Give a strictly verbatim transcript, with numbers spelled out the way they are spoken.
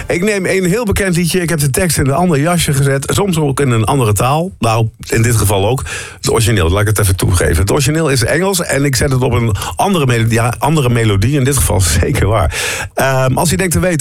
Ik neem een heel bekend liedje. Ik heb de tekst in een ander jasje gezet. Soms ook in een andere taal. Nou, in dit geval ook. Het origineel, laat ik het even toegeven. Het origineel is Engels en ik zet het op een andere melodie. Ja, andere melodie, in dit geval zeker waar. Um, als je denkt te weten